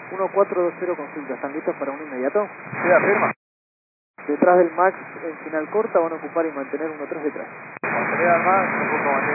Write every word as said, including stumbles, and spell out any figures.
uno cuatro dos cero consulta, ¿están listos para un inmediato? Sí, afirma. Detrás del Max en final corta van a ocupar y mantener uno tres detrás. Mantener al Max, ocupa mantener